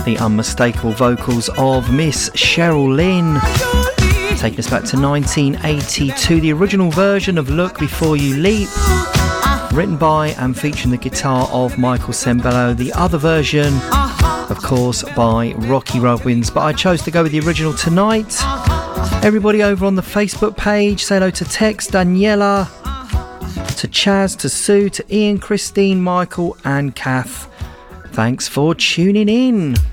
The unmistakable vocals of Miss Cheryl Lynn, taking us back to 1982, the original version of Look Before You Leap, written by and featuring the guitar of Michael Sembello. The other version, of course, by Rocky Robbins, but I chose to go with the original tonight. Everybody over on the Facebook page, say hello to Tex, Daniela, to Chaz, to Sue, to Ian, Christine, Michael and Kath. Thanks for tuning in.